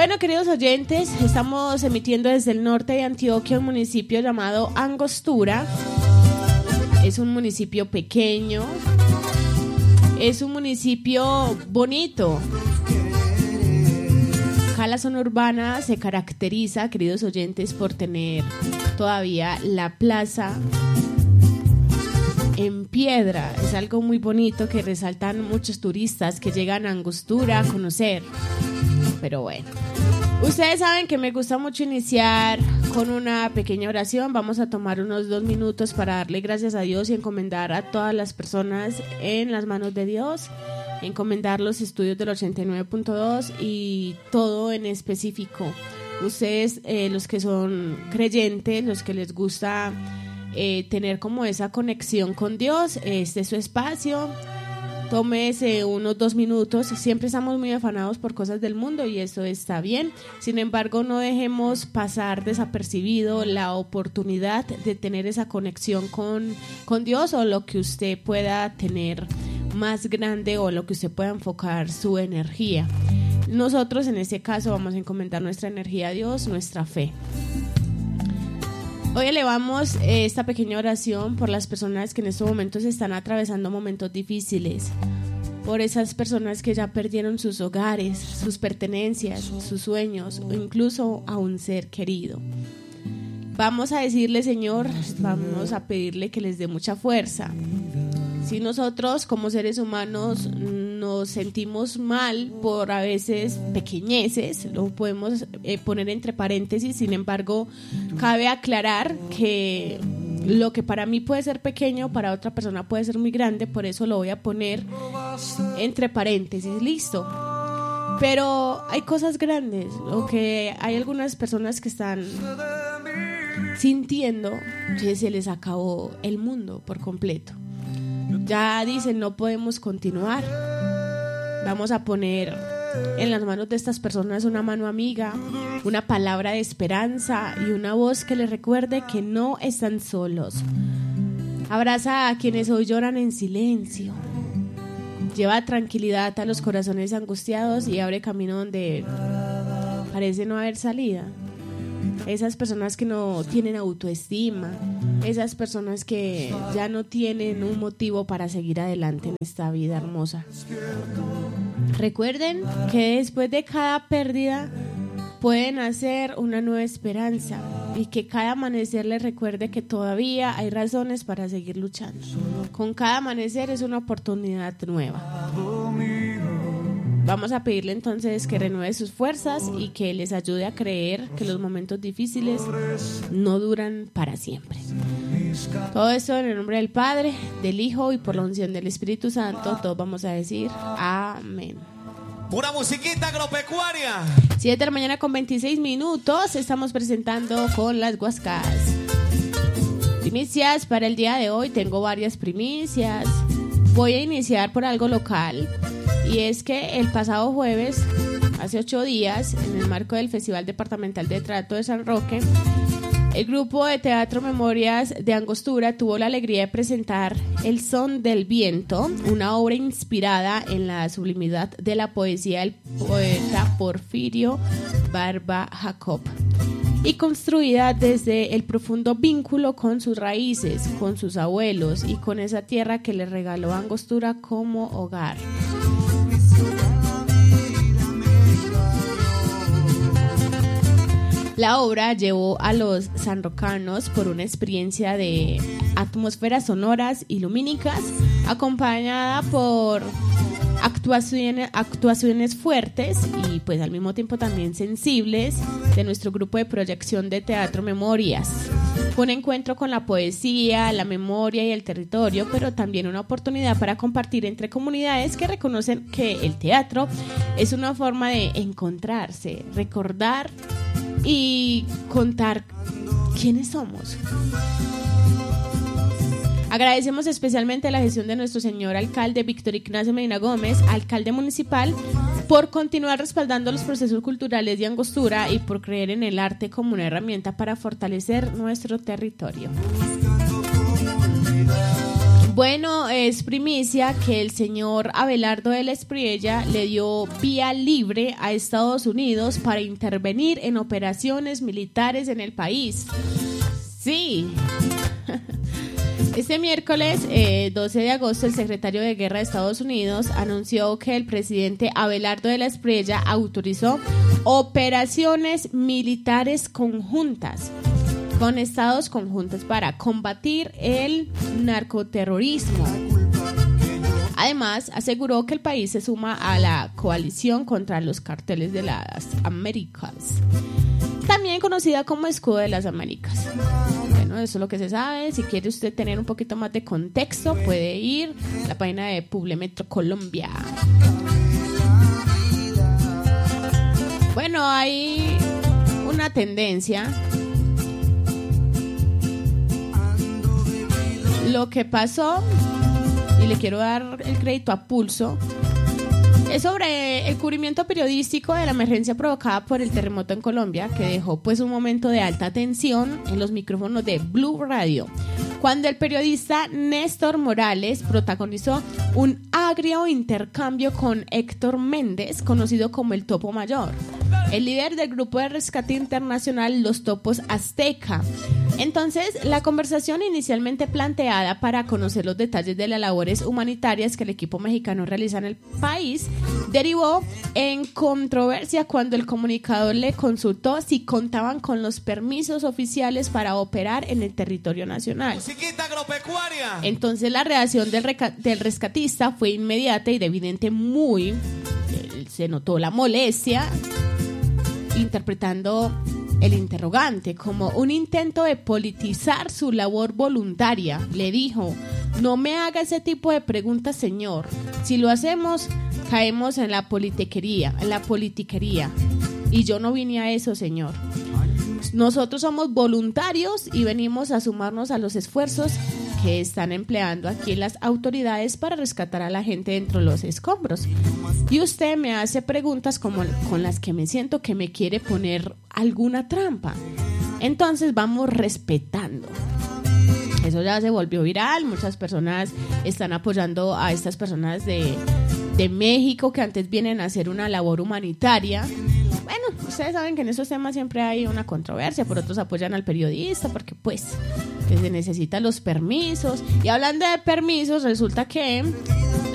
Bueno, queridos oyentes, estamos emitiendo desde el norte de Antioquia, un municipio llamado Angostura. Es un municipio pequeño, es un municipio bonito. Acá la zona urbana se caracteriza, queridos oyentes, por tener todavía la plaza en piedra. Es algo muy bonito que resaltan muchos turistas que llegan a Angostura a conocer. Pero bueno, ustedes saben que me gusta mucho iniciar con una pequeña oración. Vamos a tomar unos 2 minutos para darle gracias a Dios y encomendar a todas las personas en las manos de Dios, encomendar los estudios del 89.2 y todo en específico. Ustedes, los que son creyentes, los que les gusta tener como esa conexión con Dios, este es su espacio. Tómese unos 2 minutos. Siempre estamos muy afanados por cosas del mundo y eso está bien. Sin embargo, no dejemos pasar desapercibido la oportunidad de tener esa conexión con Dios, o lo que usted pueda tener más grande, o lo que usted pueda enfocar su energía. Nosotros en este caso vamos a encomendar nuestra energía a Dios, nuestra fe. Hoy elevamos esta pequeña oración por las personas que en estos momentos están atravesando momentos difíciles, por esas personas que ya perdieron sus hogares, sus pertenencias, sus sueños o incluso a un ser querido. Vamos a decirle, Señor, vamos a pedirle que les dé mucha fuerza. Si nosotros como seres humanos nos sentimos mal por a veces pequeñeces, lo podemos poner entre paréntesis. Sin embargo, cabe aclarar que lo que para mí puede ser pequeño, para otra persona puede ser muy grande, por eso lo voy a poner entre paréntesis, listo. Pero hay cosas grandes, o que hay algunas personas que están sintiendo que se les acabó el mundo por completo. Ya dicen, no podemos continuar. Vamos a poner en las manos de estas personas una mano amiga, una palabra de esperanza y una voz que les recuerde que no están solos. Abraza a quienes hoy lloran en silencio. Lleva tranquilidad a los corazones angustiados y abre camino donde parece no haber salida. Esas personas que no tienen autoestima, esas personas que ya no tienen un motivo para seguir adelante en esta vida hermosa. Recuerden que después de cada pérdida pueden hacer una nueva esperanza, y que cada amanecer les recuerde que todavía hay razones para seguir luchando. Con cada amanecer es una oportunidad nueva. Vamos a pedirle entonces que renueve sus fuerzas y que les ayude a creer que los momentos difíciles no duran para siempre. Todo esto en el nombre del Padre, del Hijo y por la unción del Espíritu Santo. Todos vamos a decir amén. Una musiquita agropecuaria. 7 de la mañana con 26 minutos. Estamos presentando con las Guascas. Primicias para el día de hoy. Tengo varias primicias. Voy a iniciar por algo local. Y es que el pasado jueves, hace 8 días, en el marco del Festival Departamental de Teatro de San Roque, el grupo de Teatro Memorias de Angostura tuvo la alegría de presentar El Son del Viento, una obra inspirada en la sublimidad de la poesía del poeta Porfirio Barba Jacob, y construida desde el profundo vínculo con sus raíces, con sus abuelos y con esa tierra que le regaló Angostura como hogar. La obra llevó a los sanrocanos por una experiencia de atmósferas sonoras y lumínicas, acompañada por actuaciones fuertes y pues al mismo tiempo también sensibles de nuestro grupo de proyección de Teatro Memorias. Fue un encuentro con la poesía, la memoria y el territorio, pero también una oportunidad para compartir entre comunidades que reconocen que el teatro es una forma de encontrarse, recordar y contar quiénes somos. Agradecemos especialmente la gestión de nuestro señor alcalde Víctor Ignacio Medina Gómez, alcalde municipal, por continuar respaldando los procesos culturales de Angostura y por creer en el arte como una herramienta para fortalecer nuestro territorio. Bueno, es primicia que el señor Abelardo de la Espriella le dio vía libre a Estados Unidos para intervenir en operaciones militares en el país. Sí. Este miércoles 12 de agosto, el secretario de Guerra de Estados Unidos anunció que el presidente Abelardo de la Espriella autorizó operaciones militares conjuntas con estados conjuntos para combatir el narcoterrorismo. Además, aseguró que el país se suma a la coalición contra los carteles de las Américas, también conocida como Escudo de las Américas. Bueno, eso es lo que se sabe. Si quiere usted tener un poquito más de contexto, puede ir a la página de Publimetro Colombia. Bueno, hay una tendencia. Lo que pasó, y le quiero dar el crédito a Pulso, es sobre el cubrimiento periodístico de la emergencia provocada por el terremoto en Colombia, que dejó pues un momento de alta tensión en los micrófonos de Blue Radio, cuando el periodista Néstor Morales protagonizó un agrio intercambio con Héctor Méndez, conocido como el Topo Mayor, el líder del grupo de rescate internacional Los Topos Azteca. Entonces, la conversación inicialmente planteada para conocer los detalles de las labores humanitarias que el equipo mexicano realiza en el país derivó en controversia cuando el comunicador le consultó si contaban con los permisos oficiales para operar en el territorio nacional. Musiquita agropecuaria. Entonces, la reacción del rescatista fue inmediata y de evidente se notó la molestia, interpretando el interrogante como un intento de politizar su labor voluntaria. Le dijo: no me haga ese tipo de preguntas, señor. Si lo hacemos, caemos en la politiquería. Y yo no vine a eso, señor. Nosotros somos voluntarios y venimos a sumarnos a los esfuerzos que están empleando aquí las autoridades para rescatar a la gente dentro de los escombros. Y usted me hace preguntas como con las que me siento que me quiere poner alguna trampa. Entonces vamos respetando. Eso ya se volvió viral. Muchas personas están apoyando a estas personas de México que antes vienen a hacer una labor humanitaria. Bueno, ustedes saben que en esos temas siempre hay una controversia. Por otros apoyan al periodista porque pues que se necesitan los permisos. Y hablando de permisos, resulta que